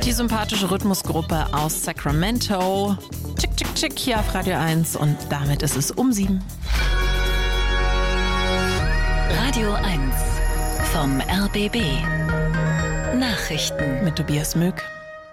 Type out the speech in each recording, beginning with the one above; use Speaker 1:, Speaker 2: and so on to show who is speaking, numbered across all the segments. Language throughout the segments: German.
Speaker 1: Die sympathische Rhythmusgruppe aus Sacramento. Chick, chick, chick hier auf Radio 1 und damit ist es um 7.
Speaker 2: Radio 1 vom RBB. Nachrichten
Speaker 1: mit Tobias Möck.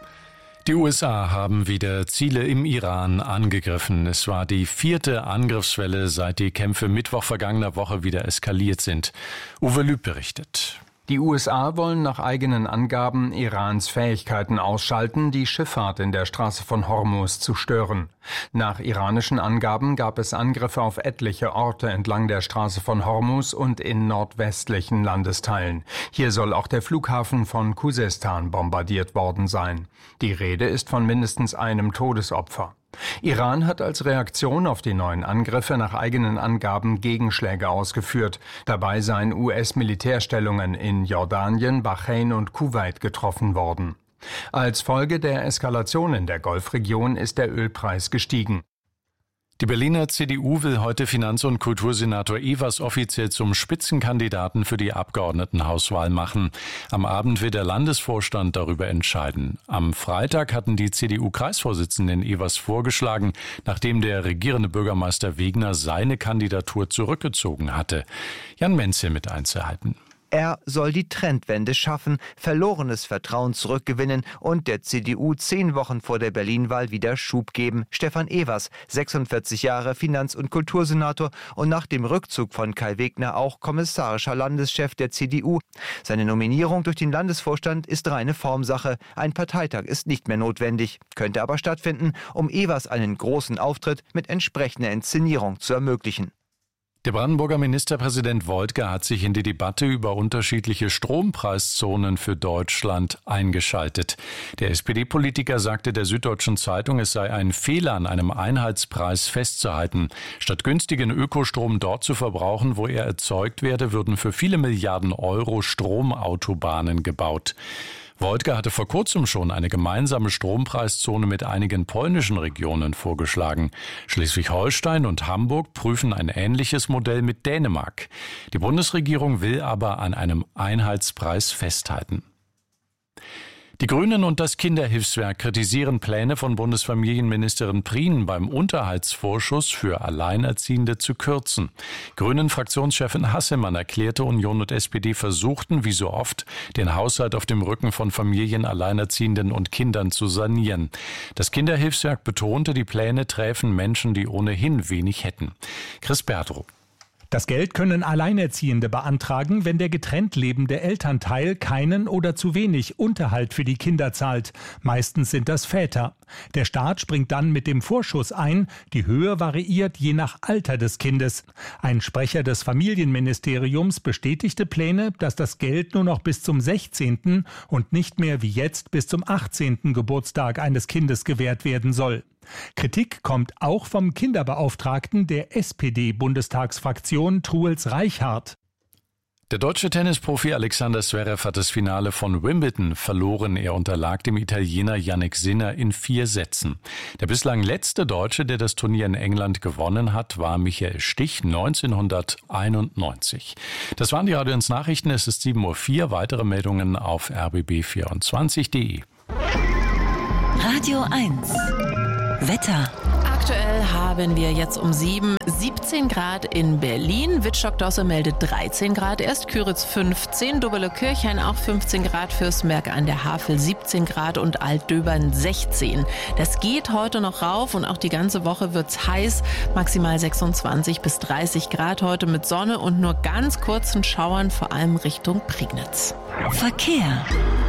Speaker 3: Die USA haben wieder Ziele im Iran angegriffen. Es war die 4. Angriffswelle, seit die Kämpfe Mittwoch vergangener Woche wieder eskaliert sind. Uwe Lüb berichtet.
Speaker 4: Die USA wollen nach eigenen Angaben Irans Fähigkeiten ausschalten, die Schifffahrt in der Straße von Hormuz zu stören. Nach iranischen Angaben gab es Angriffe auf etliche Orte entlang der Straße von Hormuz und in nordwestlichen Landesteilen. Hier soll auch der Flughafen von Khuzestan bombardiert worden sein. Die Rede ist von mindestens einem Todesopfer. Iran hat als Reaktion auf die neuen Angriffe nach eigenen Angaben Gegenschläge ausgeführt. Dabei seien US-Militärstellungen in Jordanien, Bahrain und Kuwait getroffen worden. Als Folge der Eskalation in der Golfregion ist der Ölpreis gestiegen.
Speaker 3: Die Berliner CDU will heute Finanz- und Kultursenator Ewers offiziell zum Spitzenkandidaten für die Abgeordnetenhauswahl machen. Am Abend wird der Landesvorstand darüber entscheiden. Am Freitag hatten die CDU-Kreisvorsitzenden Ewers vorgeschlagen, nachdem der regierende Bürgermeister Wegner seine Kandidatur zurückgezogen hatte. Jan Menzel mit Einzelheiten.
Speaker 5: Er soll die Trendwende schaffen, verlorenes Vertrauen zurückgewinnen und der CDU 10 Wochen vor der Berlin-Wahl wieder Schub geben. Stefan Ewers, 46 Jahre Finanz- und Kultursenator und nach dem Rückzug von Kai Wegner auch kommissarischer Landeschef der CDU. Seine Nominierung durch den Landesvorstand ist reine Formsache. Ein Parteitag ist nicht mehr notwendig, könnte aber stattfinden, um Ewers einen großen Auftritt mit entsprechender Inszenierung zu ermöglichen.
Speaker 3: Der Brandenburger Ministerpräsident Woidke hat sich in die Debatte über unterschiedliche Strompreiszonen für Deutschland eingeschaltet. Der SPD-Politiker sagte der Süddeutschen Zeitung, es sei ein Fehler, an einem Einheitspreis festzuhalten. Statt günstigen Ökostrom dort zu verbrauchen, wo er erzeugt werde, würden für viele Milliarden Euro Stromautobahnen gebaut. Woidke hatte vor kurzem schon eine gemeinsame Strompreiszone mit einigen polnischen Regionen vorgeschlagen. Schleswig-Holstein und Hamburg prüfen ein ähnliches Modell mit Dänemark. Die Bundesregierung will aber an einem Einheitspreis festhalten. Die Grünen und das Kinderhilfswerk kritisieren Pläne von Bundesfamilienministerin Prien beim Unterhaltsvorschuss für Alleinerziehende zu kürzen. Grünen-Fraktionschefin Hasselmann erklärte, Union und SPD versuchten, wie so oft, den Haushalt auf dem Rücken von Familien, Alleinerziehenden und Kindern zu sanieren. Das Kinderhilfswerk betonte, die Pläne träfen Menschen, die ohnehin wenig hätten. Chris Berdrup.
Speaker 6: Das Geld können Alleinerziehende beantragen, wenn der getrennt lebende Elternteil keinen oder zu wenig Unterhalt für die Kinder zahlt. Meistens sind das Väter. Der Staat springt dann mit dem Vorschuss ein. Die Höhe variiert je nach Alter des Kindes. Ein Sprecher des Familienministeriums bestätigte Pläne, dass das Geld nur noch bis zum 16. und nicht mehr wie jetzt bis zum 18. Geburtstag eines Kindes gewährt werden soll. Kritik kommt auch vom Kinderbeauftragten der SPD-Bundestagsfraktion Truls Reichhardt.
Speaker 3: Der deutsche Tennisprofi Alexander Zverev hat das Finale von Wimbledon verloren. Er unterlag dem Italiener Jannik Sinner in 4 Sätzen. Der bislang letzte Deutsche, der das Turnier in England gewonnen hat, war Michael Stich 1991. Das waren die Radio 1 Nachrichten. Es ist 7:04 Uhr. Weitere Meldungen auf rbb24.de.
Speaker 2: Radio 1 Wetter.
Speaker 1: Aktuell haben wir jetzt um 17 Grad in Berlin. Wittstock-Dosse meldet 13 Grad. Erst Küritz 15, Dobele-Kirchhain auch 15 Grad, Fürstenberg an der Havel 17 Grad und Altdöbern 16. Das geht heute noch rauf und auch die ganze Woche wird's heiß. Maximal 26 bis 30 Grad heute mit Sonne und nur ganz kurzen Schauern, vor allem Richtung Prignitz.
Speaker 2: Verkehr.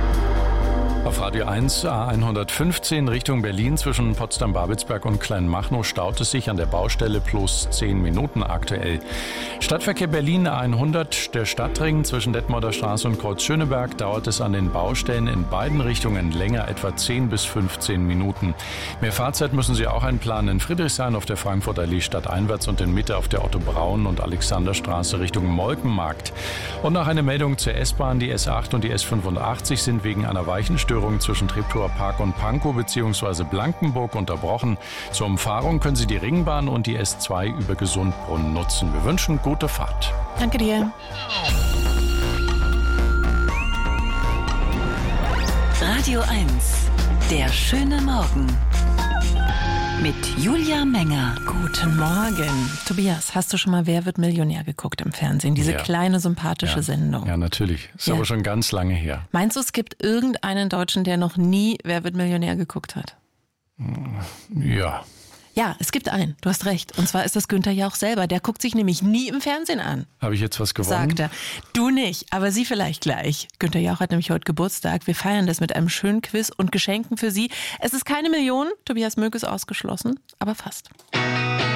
Speaker 3: Auf Radio 1 A115 Richtung Berlin zwischen Potsdam-Babelsberg und Kleinmachnow staut es sich an der Baustelle plus 10 Minuten aktuell. Stadtverkehr Berlin A100, der Stadtring zwischen Detmolder Straße und Kreuz Schöneberg dauert es an den Baustellen in beiden Richtungen länger, etwa 10 bis 15 Minuten. Mehr Fahrzeit müssen Sie auch einplanen in Friedrichshain auf der Frankfurter Allee stadteinwärts und in Mitte auf der Otto-Braun- und Alexanderstraße Richtung Molkenmarkt. Und nach einer Meldung zur S-Bahn, die S8 und die S85 sind wegen einer Weichenstörung zwischen Treptower Park und Pankow bzw. Blankenburg unterbrochen. Zur Umfahrung können Sie die Ringbahn und die S2 über Gesundbrunnen nutzen. Wir wünschen gute Fahrt.
Speaker 1: Danke dir.
Speaker 2: Radio 1 Der schöne Morgen mit Julia Menger.
Speaker 1: Guten Morgen. Tobias, hast du schon mal Wer wird Millionär geguckt im Fernsehen? Diese kleine, sympathische Sendung.
Speaker 3: Ja, natürlich. Ist aber schon ganz lange her.
Speaker 1: Meinst du, es gibt irgendeinen Deutschen, der noch nie Wer wird Millionär geguckt hat?
Speaker 3: Ja.
Speaker 1: Ja, es gibt einen. Du hast recht. Und zwar ist das Günther Jauch selber. Der guckt sich nämlich nie im Fernsehen an.
Speaker 3: Habe ich jetzt was gewonnen?
Speaker 1: Sagt er. Du nicht, aber Sie vielleicht gleich. Günther Jauch hat nämlich heute Geburtstag. Wir feiern das mit einem schönen Quiz und Geschenken für Sie. Es ist keine Million. Tobias Möck ist ausgeschlossen, aber fast.